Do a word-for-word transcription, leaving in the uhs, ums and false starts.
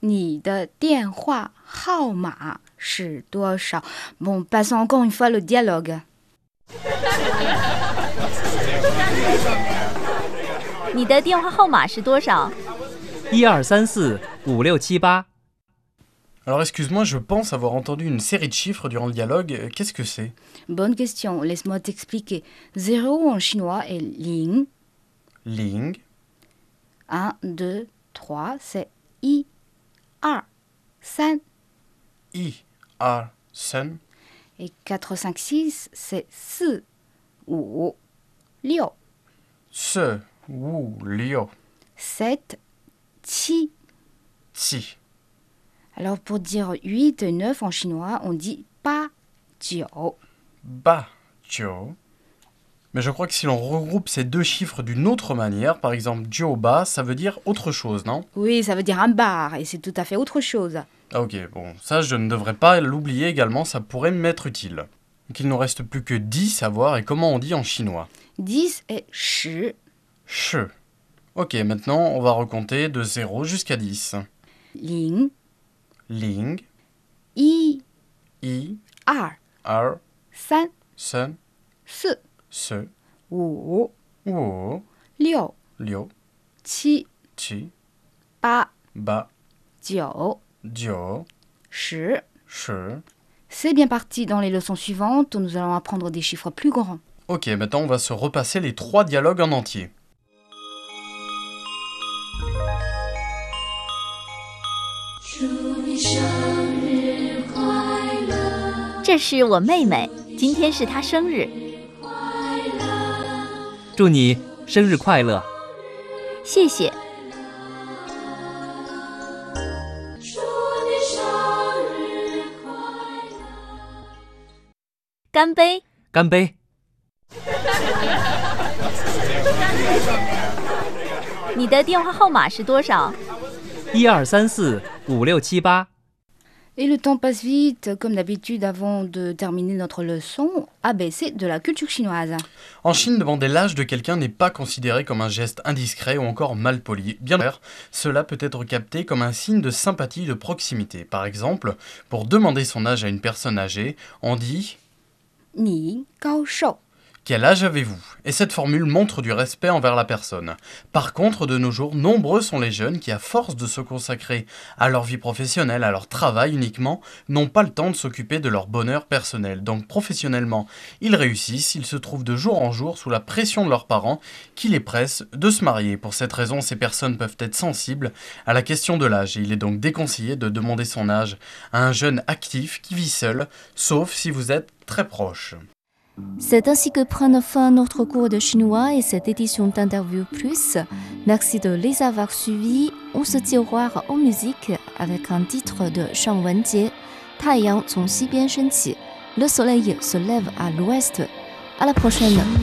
你的电话号码是多少 Bon, passons encore une fois le dialogue. 你的电话号码是多少？ 一二三四五六七八。 Alors excuse-moi, je pense avoir entendu une série de chiffres durant le dialogue. Qu'est-ce que c'est? Bonne question, laisse-moi t'expliquer. Zéro en chinois est ling. Ling. un, deux, trois, c'est i, ar, san. I, ar, san. Et quatre, cinq, six, c'est si, wu, liu. Se, wu, liu. sept, qi. Ti. Alors pour dire huit et neuf en chinois, on dit pa, jiu. Ba, jiu. Mais je crois que si l'on regroupe ces deux chiffres d'une autre manière, par exemple jiu ba, ça veut dire autre chose, non? Oui, ça veut dire un bar, et c'est tout à fait autre chose. Ah, ok, bon, ça je ne devrais pas l'oublier également, ça pourrait m'être utile. Donc il ne nous reste plus que dix à voir, et comment on dit en chinois? dix est shi. Shi. Ok, maintenant on va recompter de zéro jusqu'à dix. Ling, Ling, i, i, ar, ar, san, san, si, se, wu, wo, liu, liu, qi, chi, pa, ba, jiu, jiu, shi. shi. C'est bien parti. Dans les leçons suivantes, nous allons apprendre des chiffres plus grands. Ok, maintenant on va se repasser les trois dialogues en entier. 这是我妹妹，今天是她生日。 祝你生日快乐！ 谢谢。干杯！ 干杯！ 你的电话号码是多少？ 一二三四五六七八。 Et le temps passe vite, comme d'habitude, avant de terminer notre leçon, A B C de la culture chinoise. En Chine, demander l'âge de quelqu'un n'est pas considéré comme un geste indiscret ou encore malpoli. Bien au contraire, cela peut être capté comme un signe de sympathie, de proximité. Par exemple, pour demander son âge à une personne âgée, on dit « Ni gao shou ». Quel âge avez-vous? Et cette formule montre du respect envers la personne. Par contre, de nos jours, nombreux sont les jeunes qui, à force de se consacrer à leur vie professionnelle, à leur travail uniquement, n'ont pas le temps de s'occuper de leur bonheur personnel. Donc professionnellement, ils réussissent, ils se trouvent de jour en jour sous la pression de leurs parents qui les pressent de se marier. Pour cette raison, ces personnes peuvent être sensibles à la question de l'âge. Et il est donc déconseillé de demander son âge à un jeune actif qui vit seul, sauf si vous êtes très proche. C'est ainsi que prend fin notre cours de chinois et cette édition d'Interview Plus. Merci de les avoir suivis. On se dit au revoir en musique avec un titre de Shang Wenjie, 太阳从西边升起, le soleil se lève à l'ouest. À la prochaine.